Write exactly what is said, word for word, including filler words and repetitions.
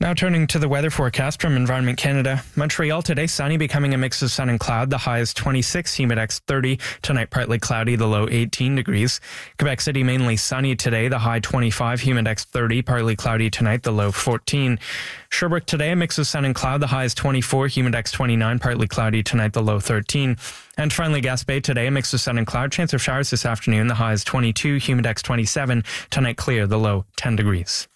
Now turning to the weather forecast from Environment Canada. Montreal today, sunny, becoming a mix of sun and cloud. The high is twenty-six, humidex thirty. Tonight, partly cloudy, the low eighteen degrees. Quebec City, mainly sunny today. The high twenty-five, humidex thirty. Partly cloudy tonight, the low fourteen. Sherbrooke today, a mix of sun and cloud. The high is twenty-four, humidex twenty-nine. Partly cloudy tonight, the low thirteen. And finally, Gaspé today, a mix of sun and cloud. Chance of showers this afternoon. The high is twenty-two, humidex twenty-seven. Tonight, clear, the low ten degrees.